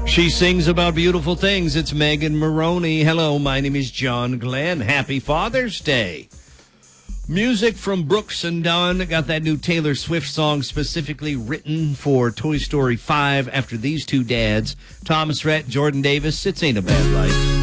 She sings about beautiful things. It's Megan Maroney. Hello, my name is John Glenn. Happy Father's Day. Music from Brooks and Dunn. Got that new Taylor Swift song specifically written for Toy Story 5 after these two dads, Thomas Rhett, Jordan Davis. It ain't a bad life.